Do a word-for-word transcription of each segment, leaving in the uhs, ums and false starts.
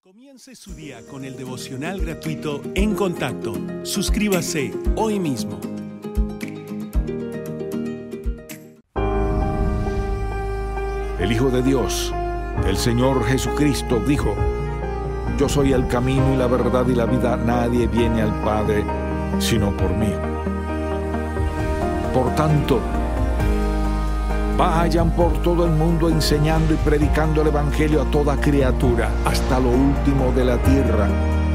Comience su día con el devocional gratuito En Contacto. Suscríbase hoy mismo. El Hijo de Dios, el Señor Jesucristo, dijo: Yo soy el camino y la verdad y la vida. Nadie viene al Padre sino por mí. Por tanto, vayan por todo el mundo enseñando y predicando el Evangelio a toda criatura, hasta lo último de la tierra.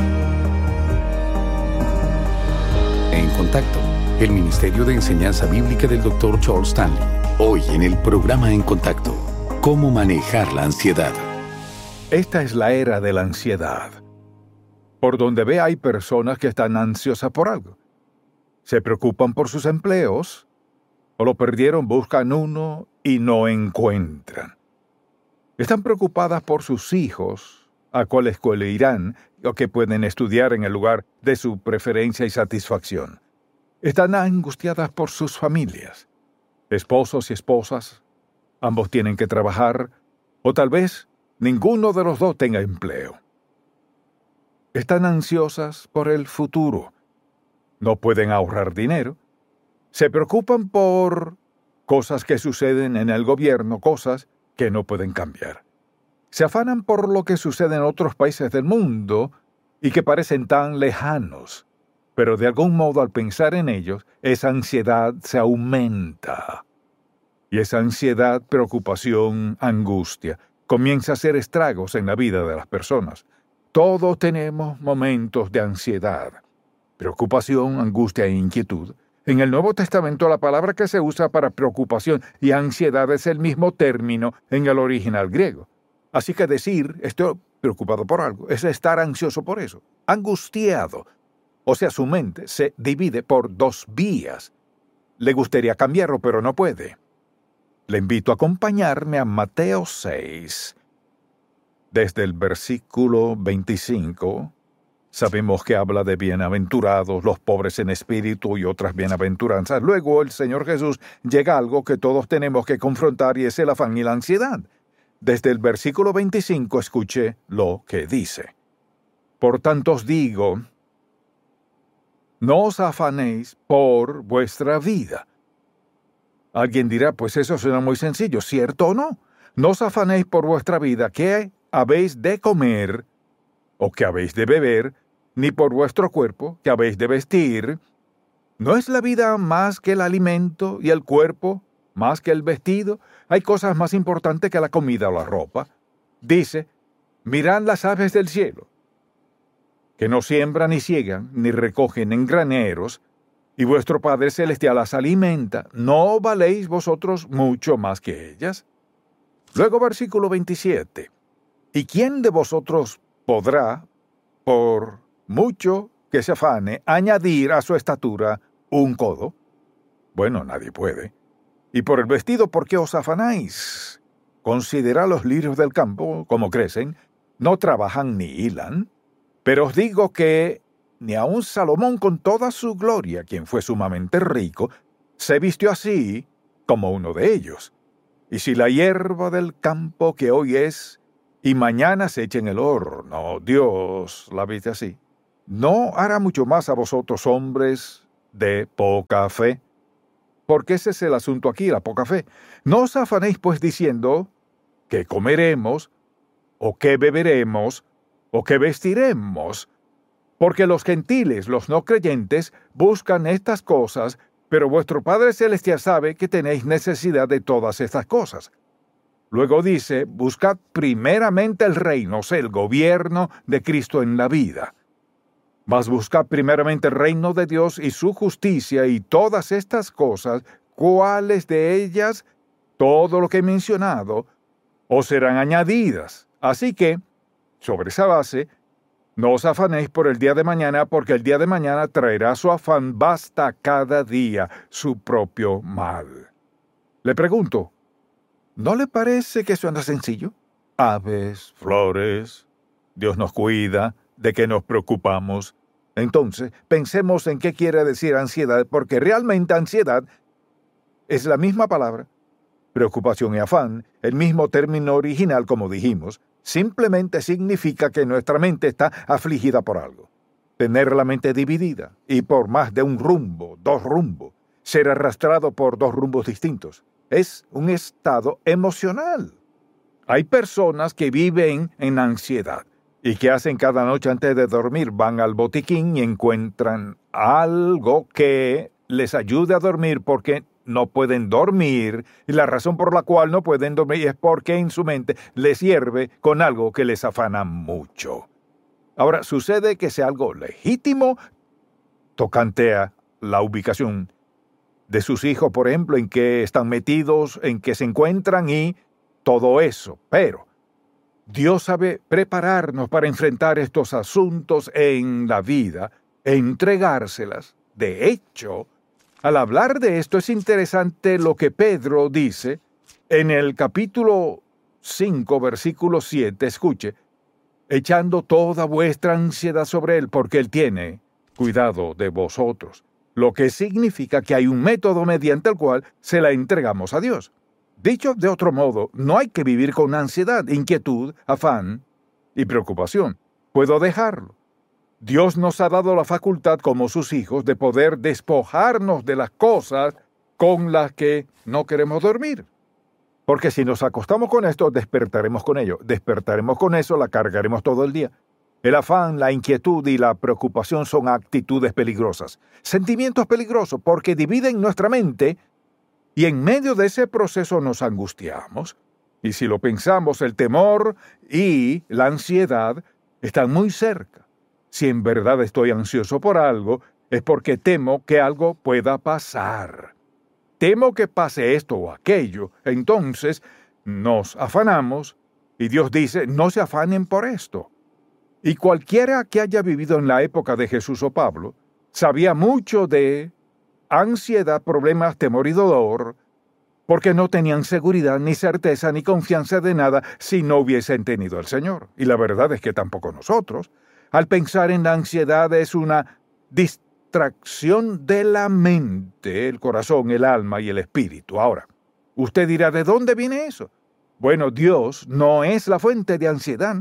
En Contacto, el Ministerio de Enseñanza Bíblica del doctor Charles Stanley. Hoy en el programa En Contacto, ¿cómo manejar la ansiedad? Esta es la era de la ansiedad. Por donde ve hay personas que están ansiosas por algo. Se preocupan por sus empleos, o lo perdieron, buscan uno y no encuentran. Están preocupadas por sus hijos, a cuál escuela irán o que pueden estudiar en el lugar de su preferencia y satisfacción. Están angustiadas por sus familias. Esposos y esposas, ambos tienen que trabajar, o tal vez ninguno de los dos tenga empleo. Están ansiosas por el futuro. No pueden ahorrar dinero. Se preocupan por cosas que suceden en el gobierno, cosas que no pueden cambiar. Se afanan por lo que sucede en otros países del mundo y que parecen tan lejanos, pero de algún modo al pensar en ellos, esa ansiedad se aumenta. Y esa ansiedad, preocupación, angustia, comienza a hacer estragos en la vida de las personas. Todos tenemos momentos de ansiedad, preocupación, angustia e inquietud. En el Nuevo Testamento, la palabra que se usa para preocupación y ansiedad es el mismo término en el original griego. Así que decir, estoy preocupado por algo, es estar ansioso por eso, angustiado. O sea, su mente se divide por dos vías. Le gustaría cambiarlo, pero no puede. Le invito a acompañarme a Mateo seis. Desde el versículo veinticinco... Sabemos que habla de bienaventurados los pobres en espíritu y otras bienaventuranzas. Luego el Señor Jesús llega a algo que todos tenemos que confrontar y es el afán y la ansiedad. Desde el versículo veinticinco escuche lo que dice. Por tanto os digo, no os afanéis por vuestra vida. Alguien dirá, pues eso suena muy sencillo, ¿cierto o no? No os afanéis por vuestra vida, ¿qué habéis de comer o que habéis de beber, ni por vuestro cuerpo, que habéis de vestir? ¿No es la vida más que el alimento y el cuerpo más que el vestido? Hay cosas más importantes que la comida o la ropa. Dice, mirad las aves del cielo, que no siembran ni siegan, ni recogen en graneros, y vuestro Padre Celestial las alimenta. ¿No valéis vosotros mucho más que ellas? Luego versículo veintisiete. ¿Y quién de vosotros podrá, por mucho que se afane, añadir a su estatura un codo? Bueno, nadie puede. Y por el vestido, ¿por qué os afanáis? Considerad los lirios del campo, cómo crecen, no trabajan ni hilan. Pero os digo que ni aun Salomón con toda su gloria, quien fue sumamente rico, se vistió así como uno de ellos. Y si la hierba del campo que hoy es y mañana se echa en el horno, Dios la viste así, ¿no hará mucho más a vosotros, hombres de poca fe? Porque ese es el asunto aquí, la poca fe. No os afanéis pues diciendo, ¿qué comeremos? ¿O qué beberemos? ¿O qué vestiremos? Porque los gentiles, los no creyentes, buscan estas cosas, pero vuestro Padre Celestial sabe que tenéis necesidad de todas estas cosas. Luego dice, buscad primeramente el reino, o sea, el gobierno de Cristo en la vida. Mas buscad primeramente el reino de Dios y su justicia y todas estas cosas, ¿cuáles de ellas? Todo lo que he mencionado, os serán añadidas. Así que, sobre esa base, no os afanéis por el día de mañana, porque el día de mañana traerá su afán, basta cada día su propio mal. Le pregunto, ¿no le parece que suena sencillo? Aves, flores, Dios nos cuida, ¿de qué nos preocupamos? Entonces, pensemos en qué quiere decir ansiedad, porque realmente ansiedad es la misma palabra, preocupación y afán, el mismo término original como dijimos, simplemente significa que nuestra mente está afligida por algo. Tener la mente dividida y por más de un rumbo, dos rumbos, ser arrastrado por dos rumbos distintos, es un estado emocional. Hay personas que viven en ansiedad y que hacen cada noche antes de dormir, van al botiquín y encuentran algo que les ayude a dormir porque no pueden dormir, y la razón por la cual no pueden dormir es porque en su mente les hierve con algo que les afana mucho. Ahora, sucede que sea algo legítimo tocante a la ubicación de sus hijos, por ejemplo, en qué están metidos, en qué se encuentran y todo eso, pero Dios sabe prepararnos para enfrentar estos asuntos en la vida e entregárselas. De hecho, al hablar de esto es interesante lo que Pedro dice en el capítulo cinco, versículo siete, escuche, echando toda vuestra ansiedad sobre Él, porque Él tiene cuidado de vosotros, lo que significa que hay un método mediante el cual se la entregamos a Dios. Dicho de otro modo, no hay que vivir con ansiedad, inquietud, afán y preocupación. Puedo dejarlo. Dios nos ha dado la facultad como sus hijos de poder despojarnos de las cosas con las que no queremos dormir. Porque si nos acostamos con esto, despertaremos con ello. Despertaremos con eso, la cargaremos todo el día. El afán, la inquietud y la preocupación son actitudes peligrosas, sentimientos peligrosos porque dividen nuestra mente y en medio de ese proceso nos angustiamos. Y si lo pensamos, el temor y la ansiedad están muy cerca. Si en verdad estoy ansioso por algo, es porque temo que algo pueda pasar. Temo que pase esto o aquello. Entonces nos afanamos y Dios dice, no se afanen por esto. Y cualquiera que haya vivido en la época de Jesús o Pablo, sabía mucho de ansiedad, problemas, temor y dolor, porque no tenían seguridad, ni certeza, ni confianza de nada si no hubiesen tenido al Señor. Y la verdad es que tampoco nosotros. Al pensar en la ansiedad es una distracción de la mente, el corazón, el alma y el espíritu. Ahora, usted dirá, ¿de dónde viene eso? Bueno, Dios no es la fuente de ansiedad.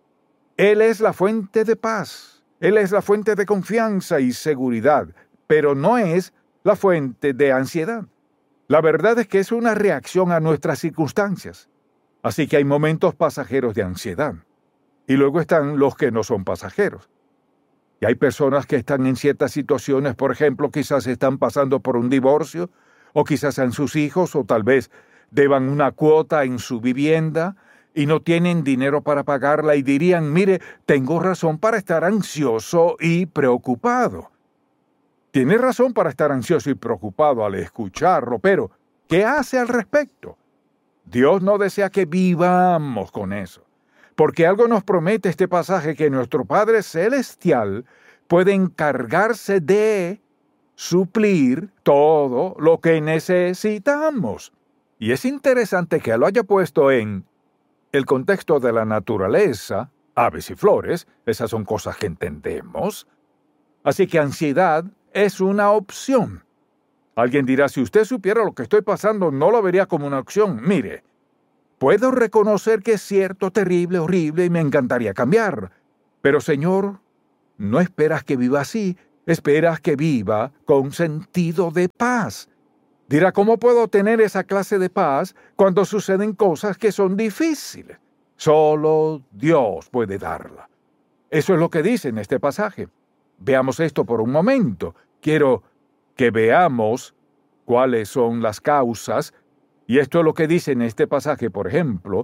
Él es la fuente de paz. Él es la fuente de confianza y seguridad, pero no es la fuente de ansiedad. La verdad es que es una reacción a nuestras circunstancias. Así que hay momentos pasajeros de ansiedad. Y luego están los que no son pasajeros. Y hay personas que están en ciertas situaciones, por ejemplo, quizás están pasando por un divorcio, o quizás sean sus hijos, o tal vez deban una cuota en su vivienda y no tienen dinero para pagarla y dirían, mire, tengo razón para estar ansioso y preocupado. Tiene razón para estar ansioso y preocupado al escucharlo, pero ¿qué hace al respecto? Dios no desea que vivamos con eso. Porque algo nos promete este pasaje que nuestro Padre Celestial puede encargarse de suplir todo lo que necesitamos. Y es interesante que lo haya puesto en el contexto de la naturaleza, aves y flores, esas son cosas que entendemos. Así que ansiedad es una opción. Alguien dirá, si usted supiera lo que estoy pasando, no lo vería como una opción. Mire, puedo reconocer que es cierto, terrible, horrible y me encantaría cambiar. Pero, Señor, no esperas que viva así, esperas que viva con sentido de paz. Dirá, ¿cómo puedo tener esa clase de paz cuando suceden cosas que son difíciles? Solo Dios puede darla. Eso es lo que dice en este pasaje. Veamos esto por un momento. Quiero que veamos cuáles son las causas. Y esto es lo que dice en este pasaje, por ejemplo.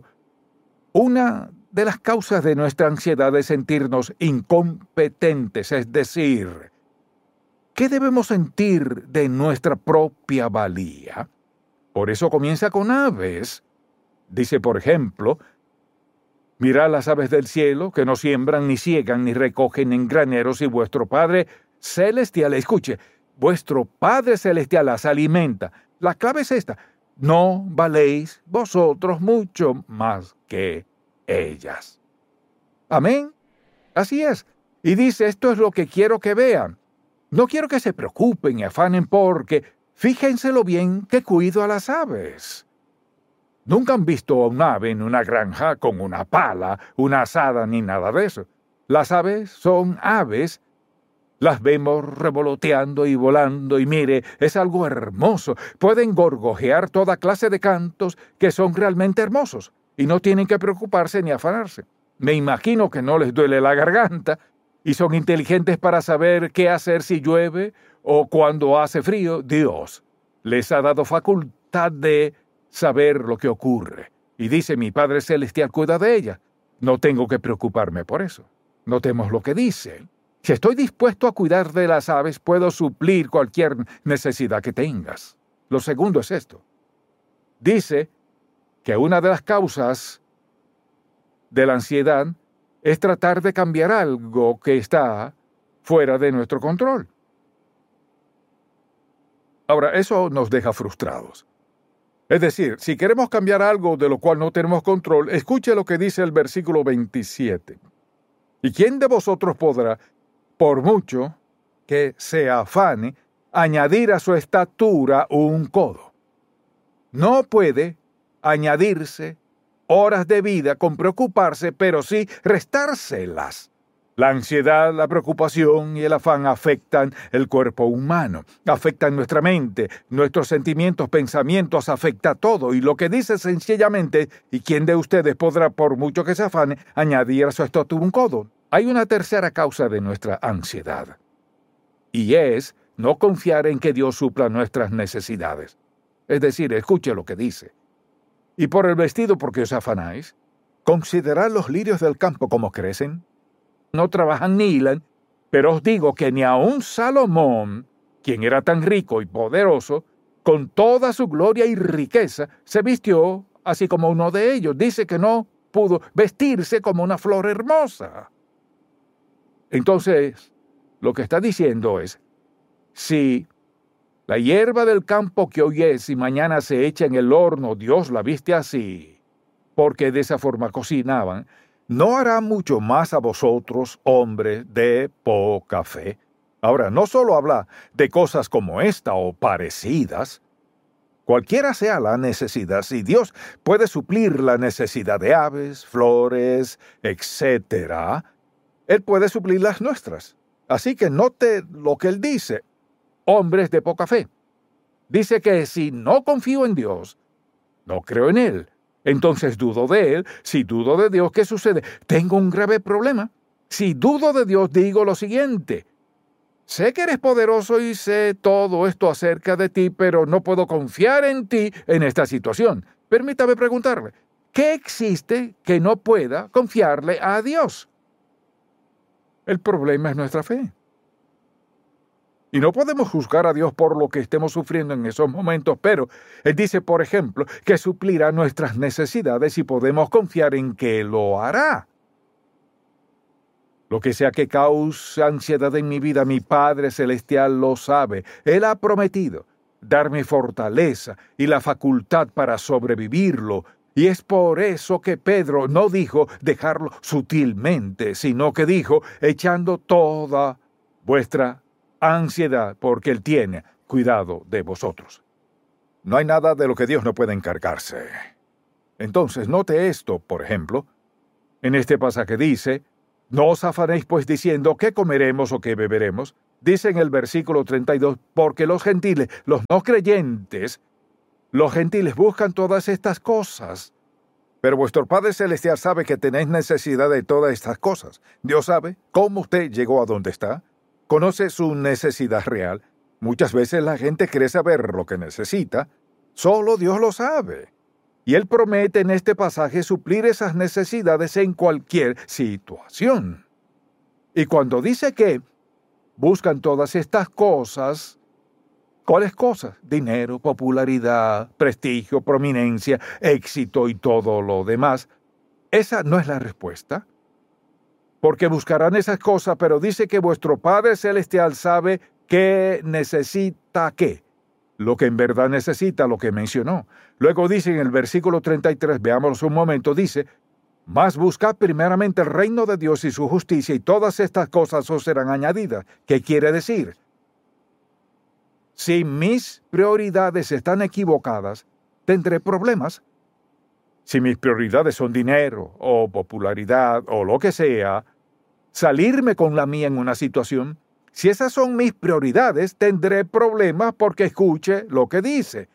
Una de las causas de nuestra ansiedad es sentirnos incompetentes, es decir, ¿qué debemos sentir de nuestra propia valía? Por eso comienza con aves. Dice, por ejemplo, mirad las aves del cielo, que no siembran, ni ciegan, ni recogen en graneros, y vuestro Padre Celestial, escuche, vuestro Padre Celestial las alimenta. La clave es esta. No valéis vosotros mucho más que ellas. Amén. Así es. Y dice, esto es lo que quiero que vean. No quiero que se preocupen y afanen porque, fíjenselo bien, que cuido a las aves. Nunca han visto a un ave en una granja con una pala, una azada ni nada de eso. Las aves son aves. Las vemos revoloteando y volando y mire, es algo hermoso. Pueden gorgojear toda clase de cantos que son realmente hermosos y no tienen que preocuparse ni afanarse. Me imagino que no les duele la garganta y son inteligentes para saber qué hacer si llueve o cuando hace frío. Dios les ha dado facultad de saber lo que ocurre. Y dice, mi Padre Celestial cuida de ella. No tengo que preocuparme por eso. Notemos lo que dice. Si estoy dispuesto a cuidar de las aves, puedo suplir cualquier necesidad que tengas. Lo segundo es esto. Dice que una de las causas de la ansiedad es tratar de cambiar algo que está fuera de nuestro control. Ahora, eso nos deja frustrados. Es decir, si queremos cambiar algo de lo cual no tenemos control, escuche lo que dice el versículo veintisiete. ¿Y quién de vosotros podrá, por mucho que se afane, añadir a su estatura un codo? No puede añadirse horas de vida con preocuparse, pero sí restárselas. La ansiedad, la preocupación y el afán afectan el cuerpo humano, afectan nuestra mente, nuestros sentimientos, pensamientos, afecta todo. Y lo que dice sencillamente, ¿y quién de ustedes podrá, por mucho que se afane, añadir a su estatura un codo? Hay una tercera causa de nuestra ansiedad, y es no confiar en que Dios supla nuestras necesidades. Es decir, escuche lo que dice. Y por el vestido, ¿por qué os afanáis? Considerad los lirios del campo como crecen. No trabajan ni hilan, pero os digo que ni aun Salomón, quien era tan rico y poderoso, con toda su gloria y riqueza, se vistió así como uno de ellos. Dice que no pudo vestirse como una flor hermosa. Entonces, lo que está diciendo es, si la hierba del campo que hoy es y mañana se echa en el horno, Dios la viste así, porque de esa forma cocinaban, ¿no hará mucho más a vosotros, hombres de poca fe? Ahora, no solo habla de cosas como esta o parecidas. Cualquiera sea la necesidad, si Dios puede suplir la necesidad de aves, flores, etcétera, Él puede suplir las nuestras. Así que note lo que Él dice. Hombres de poca fe. Dice que si no confío en Dios, no creo en Él. Entonces dudo de Él. Si dudo de Dios, ¿qué sucede? Tengo un grave problema. Si dudo de Dios, digo lo siguiente. Sé que eres poderoso y sé todo esto acerca de ti, pero no puedo confiar en ti en esta situación. Permítame preguntarle, ¿qué existe que no pueda confiarle a Dios? El problema es nuestra fe. Y no podemos juzgar a Dios por lo que estemos sufriendo en esos momentos, pero Él dice, por ejemplo, que suplirá nuestras necesidades y podemos confiar en que lo hará. Lo que sea que cause ansiedad en mi vida, mi Padre Celestial lo sabe. Él ha prometido darme fortaleza y la facultad para sobrevivirlo. Y es por eso que Pedro no dijo dejarlo sutilmente, sino que dijo echando toda vuestra ansiedad, porque Él tiene cuidado de vosotros. No hay nada de lo que Dios no pueda encargarse. Entonces, note esto, por ejemplo. En este pasaje dice, no os afanéis pues diciendo qué comeremos o qué beberemos. Dice en el versículo treinta y dos, porque los gentiles, los no creyentes, los gentiles buscan todas estas cosas. Pero vuestro Padre Celestial sabe que tenéis necesidad de todas estas cosas. Dios sabe cómo usted llegó a donde está. Conoce su necesidad real. Muchas veces la gente cree saber lo que necesita. Solo Dios lo sabe. Y Él promete en este pasaje suplir esas necesidades en cualquier situación. Y cuando dice que buscan todas estas cosas, ¿cuáles cosas? Dinero, popularidad, prestigio, prominencia, éxito y todo lo demás. Esa no es la respuesta. Porque buscarán esas cosas, pero dice que vuestro Padre Celestial sabe que necesita qué. Lo que en verdad necesita, lo que mencionó. Luego dice en el versículo treinta y tres, veámoslo un momento, dice, mas buscad primeramente el reino de Dios y su justicia, y todas estas cosas os serán añadidas. ¿Qué quiere decir? Si mis prioridades están equivocadas, tendré problemas. Si mis prioridades son dinero o popularidad o lo que sea, salirme con la mía en una situación, si esas son mis prioridades, tendré problemas porque escuche lo que dice.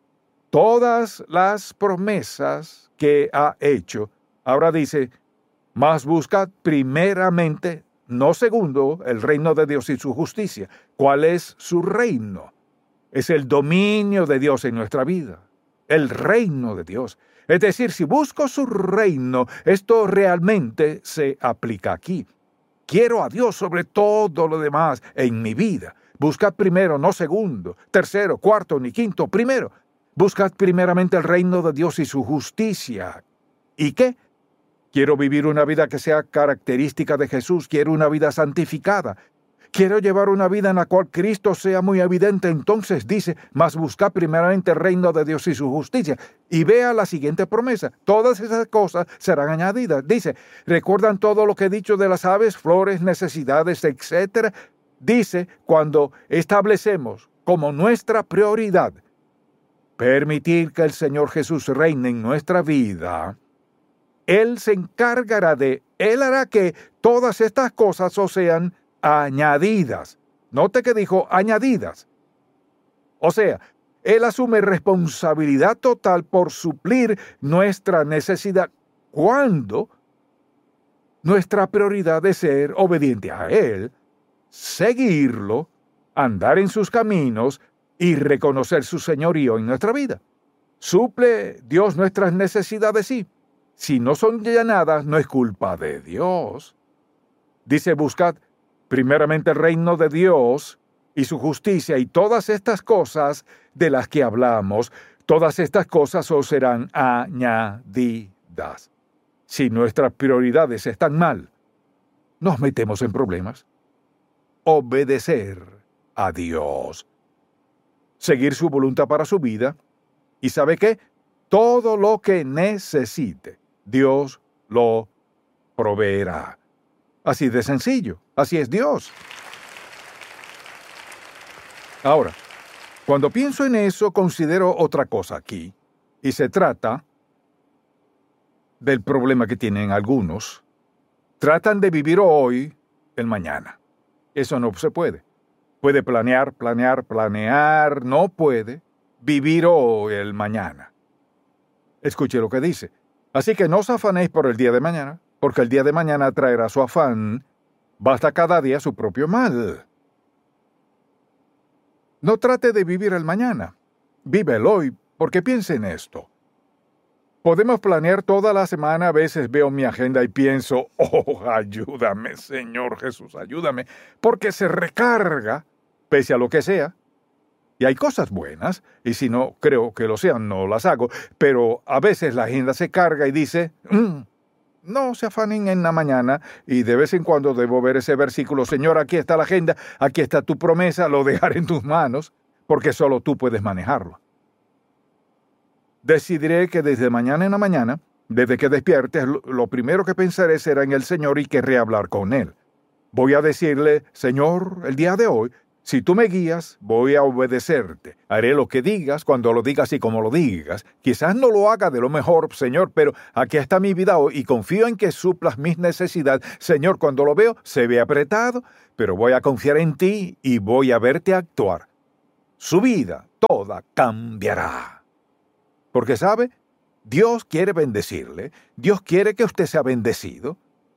Todas las promesas que ha hecho, ahora dice, mas buscad primeramente, no segundo, el reino de Dios y su justicia. ¿Cuál es su reino? Es el dominio de Dios en nuestra vida, el reino de Dios. Es decir, si busco su reino, esto realmente se aplica aquí. Quiero a Dios sobre todo lo demás en mi vida. Buscad primero, no segundo, tercero, cuarto, ni quinto, primero. Buscad primeramente el reino de Dios y su justicia. ¿Y qué? Quiero vivir una vida que sea característica de Jesús. Quiero una vida santificada. Quiero llevar una vida en la cual Cristo sea muy evidente. Entonces dice, mas buscad primeramente el reino de Dios y su justicia. Y vea la siguiente promesa. Todas esas cosas serán añadidas. Dice, ¿recuerdan todo lo que he dicho de las aves, flores, necesidades, etcétera? Dice, cuando establecemos como nuestra prioridad permitir que el Señor Jesús reine en nuestra vida, Él se encargará de, Él hará que todas estas cosas o sean añadidas. Note que dijo añadidas. O sea, Él asume responsabilidad total por suplir nuestra necesidad cuando nuestra prioridad es ser obediente a Él, seguirlo, andar en sus caminos y reconocer su señorío en nuestra vida. ¿Suple Dios nuestras necesidades? Sí. Si no son llenadas, no es culpa de Dios. Dice, buscad primeramente el reino de Dios y su justicia, y todas estas cosas de las que hablamos, todas estas cosas os serán añadidas. Si nuestras prioridades están mal, nos metemos en problemas. Obedecer a Dios. Seguir su voluntad para su vida. ¿Y sabe qué? Todo lo que necesite, Dios lo proveerá. Así de sencillo. Así es Dios. Ahora, cuando pienso en eso, considero otra cosa aquí. Y se trata del problema que tienen algunos. Tratan de vivir hoy el mañana. Eso no se puede. Puede planear, planear, planear. No puede vivir hoy el mañana. Escuche lo que dice. Así que no os afanéis por el día de mañana, porque el día de mañana traerá su afán. Basta cada día su propio mal. No trate de vivir el mañana. Vive el hoy, porque piense en esto. Podemos planear toda la semana. A veces veo mi agenda y pienso, oh, ayúdame, Señor Jesús, ayúdame, porque se recarga, pese a lo que sea. Y hay cosas buenas, y si no creo que lo sean, no las hago, pero a veces la agenda se carga y dice, mm, no se afanen en la mañana, y de vez en cuando debo ver ese versículo, Señor, aquí está la agenda, aquí está tu promesa, lo dejaré en tus manos, porque solo tú puedes manejarlo. Decidiré que desde mañana en la mañana, desde que despiertes, lo primero que pensaré será en el Señor y querré hablar con Él. Voy a decirle, Señor, el día de hoy, si tú me guías, voy a obedecerte. Haré lo que digas, cuando lo digas y como lo digas. Quizás no lo haga de lo mejor, Señor, pero aquí está mi vida hoy y confío en que suplas mis necesidades. Señor, cuando lo veo, se ve apretado, pero voy a confiar en ti y voy a verte actuar. Su vida toda cambiará. Porque, ¿sabe? Dios quiere bendecirle. Dios quiere que usted sea bendecido.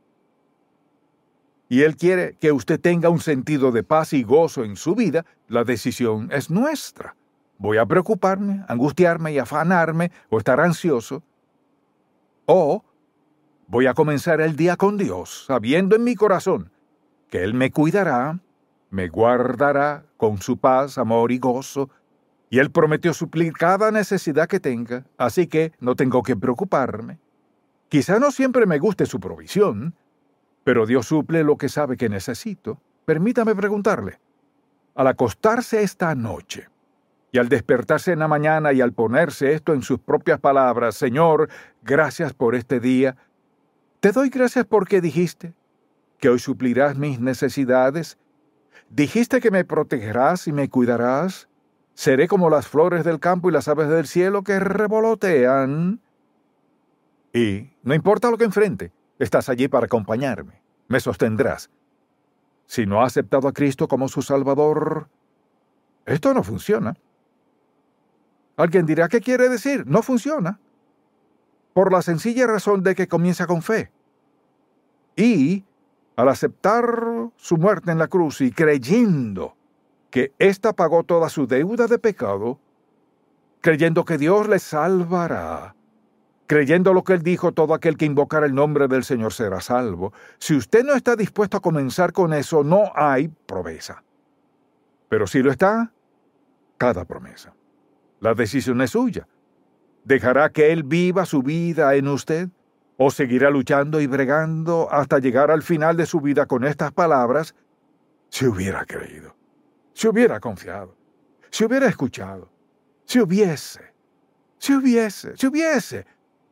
Y Él quiere que usted tenga un sentido de paz y gozo en su vida. La decisión es nuestra. ¿Voy a preocuparme, angustiarme y afanarme o estar ansioso? O voy a comenzar el día con Dios, sabiendo en mi corazón que Él me cuidará, me guardará con su paz, amor y gozo, y Él prometió suplir cada necesidad que tenga, así que no tengo que preocuparme. Quizá no siempre me guste su provisión, pero Dios suple lo que sabe que necesito. Permítame preguntarle, al acostarse esta noche, y al despertarse en la mañana y al ponerse esto en sus propias palabras, Señor, gracias por este día, te doy gracias porque dijiste que hoy suplirás mis necesidades, dijiste que me protegerás y me cuidarás, seré como las flores del campo y las aves del cielo que revolotean. Y no importa lo que enfrente, estás allí para acompañarme. Me sostendrás. Si no ha aceptado a Cristo como su Salvador, esto no funciona. Alguien dirá, ¿qué quiere decir? No funciona. Por la sencilla razón de que comienza con fe. Y al aceptar su muerte en la cruz y creyendo que ésta pagó toda su deuda de pecado, creyendo que Dios le salvará, creyendo lo que Él dijo, todo aquel que invocara el nombre del Señor será salvo. Si usted no está dispuesto a comenzar con eso, no hay promesa. Pero si lo está, cada promesa. La decisión es suya. ¿Dejará que Él viva su vida en usted? ¿O seguirá luchando y bregando hasta llegar al final de su vida con estas palabras? Si hubiera creído, si hubiera confiado, si hubiera escuchado, si hubiese, si hubiese, si hubiese.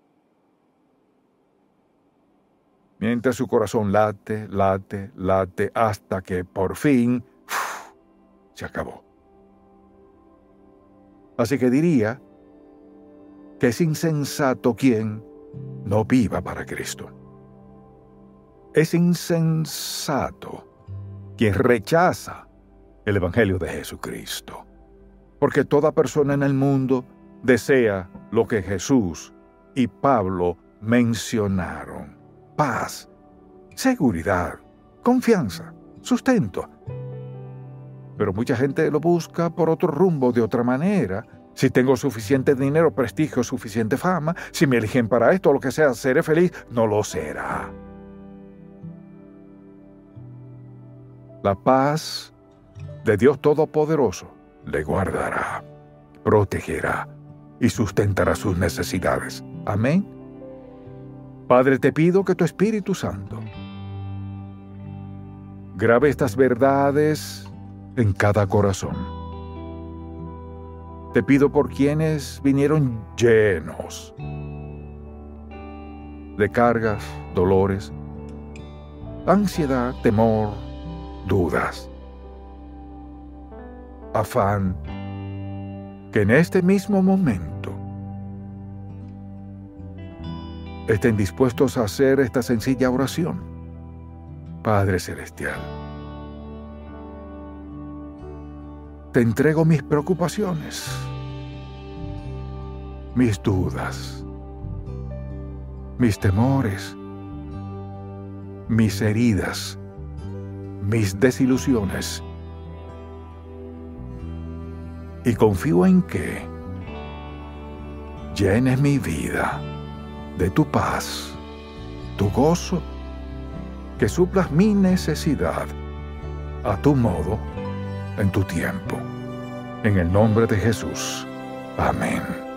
Mientras su corazón late, late, late, hasta que por fin uf, se acabó. Así que diría que es insensato quien no viva para Cristo. Es insensato quien rechaza el Evangelio de Jesucristo. Porque toda persona en el mundo desea lo que Jesús y Pablo mencionaron: paz, seguridad, confianza, sustento. Pero mucha gente lo busca por otro rumbo, de otra manera. Si tengo suficiente dinero, prestigio, suficiente fama, si me eligen para esto o lo que sea, seré feliz. No lo será. La paz de Dios Todopoderoso le guardará, protegerá y sustentará sus necesidades. Amén. Padre, te pido que tu Espíritu Santo grabe estas verdades en cada corazón. Te pido por quienes vinieron llenos de cargas, dolores, ansiedad, temor, dudas, afán, que en este mismo momento estén dispuestos a hacer esta sencilla oración. Padre Celestial, te entrego mis preocupaciones, mis dudas, mis temores, mis heridas, mis desilusiones. Y confío en que llenes mi vida de tu paz, tu gozo, que suplas mi necesidad a tu modo, en tu tiempo. En el nombre de Jesús. Amén.